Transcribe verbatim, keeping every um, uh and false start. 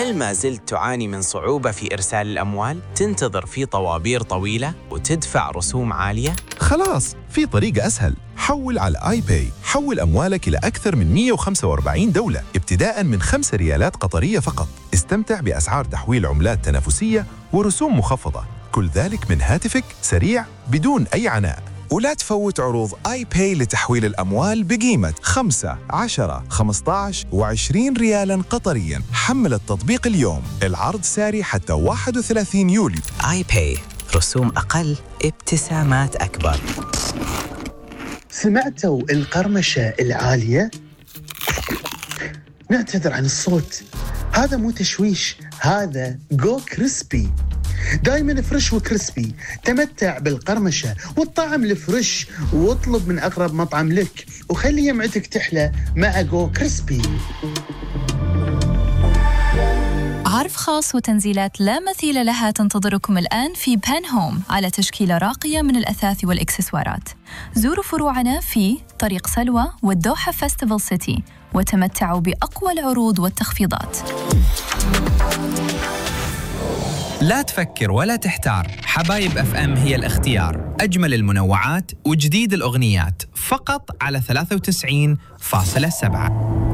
هل ما زلت تعاني من صعوبة في إرسال الأموال؟ تنتظر في طوابير طويلة وتدفع رسوم عالية؟ خلاص، في طريقة أسهل. حول على آي باي. حول أموالك إلى أكثر من مئة وخمسة وأربعين دولة ابتداء من خمسة ريالات قطرية فقط. استمتع بأسعار تحويل عملات تنافسية ورسوم مخفضة، كل ذلك من هاتفك، سريع بدون أي عناء. ولا تفوت عروض آي باي لتحويل الأموال بقيمة خمسة، عشرة، خمسة عشر وعشرين ريالاً قطرياً. حمل التطبيق اليوم، العرض ساري حتى واحد وثلاثين يوليو. آي باي، رسوم أقل، ابتسامات أكبر. سمعتوا القرمشة العالية؟ نعتذر عن الصوت، هذا مو تشويش، هذا جو كريسبي. دايما فريش وكريسبي. تمتع بالقرمشة والطعم الفريش، واطلب من أقرب مطعم لك وخلي يمعتك تحلى مع جو كريسبي. عرض خاص وتنزيلات لا مثيل لها تنتظركم الآن في بان هوم على تشكيلة راقية من الأثاث والإكسسوارات. زوروا فروعنا في طريق سلوى والدوحة فيستيفال سيتي وتمتعوا بأقوى العروض والتخفيضات. لا تفكر ولا تحتار، حبايب أف أم هي الاختيار. أجمل المنوعات وجديد الأغنيات فقط على ثلاثة وتسعين فاصلة سبعة.